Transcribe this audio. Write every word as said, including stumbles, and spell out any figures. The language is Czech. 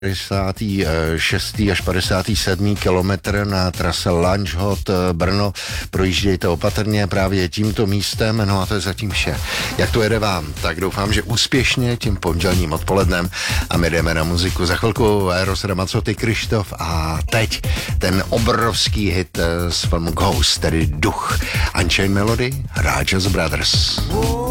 padesátý šestý až padesátý sedmý kilometr na trase Lanžhot Brno. Projíždějte opatrně právě tímto místem, no a to je zatím vše. Jak to jede vám? Tak doufám, že úspěšně tím pondělním odpolednem a my jdeme na muziku. Za chvilku Eros Ramazzotti, Kryštof a teď ten obrovský hit z filmu Ghost, tedy Duch. Unchained Melody, Rajas Brothers.